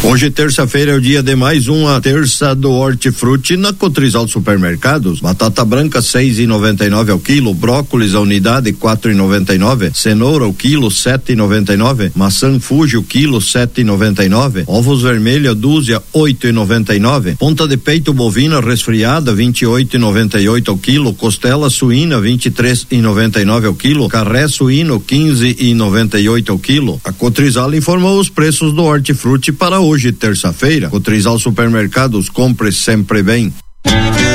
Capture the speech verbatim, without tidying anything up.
Hoje, terça-feira, é o dia de mais uma terça do Hortifruti na Cotrizal Supermercados. Batata branca seis e noventa e nove ao quilo, brócolis a unidade quatro e noventa e nove, cenoura o quilo sete e noventa e nove, maçã Fuji o quilo sete e noventa e nove, ovos vermelhos dúzia oito e noventa e nove, ponta de peito bovina resfriada vinte e oito e noventa e oito ao quilo, costela suína vinte e três e noventa e nove ao quilo, carré suíno quinze e noventa e oito ao quilo. A Cotrizal informou os preços do Hortifruti para hoje. Hoje, terça-feira, Cotrizal Supermercados, compre sempre bem.